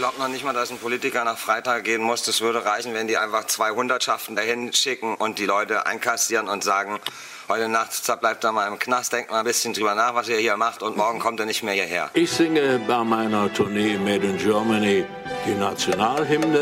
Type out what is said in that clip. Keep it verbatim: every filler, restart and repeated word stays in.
glaube noch nicht mal, dass ein Politiker nach Freital gehen muss. Das würde reichen, wenn die einfach zwei Hundertschaften dahin schicken und die Leute einkassieren und sagen, heute Nacht bleibt er mal im Knast, denkt mal ein bisschen drüber nach, was ihr hier macht und morgen kommt er nicht mehr hierher. Ich singe bei meiner Tournee Made in Germany die Nationalhymne.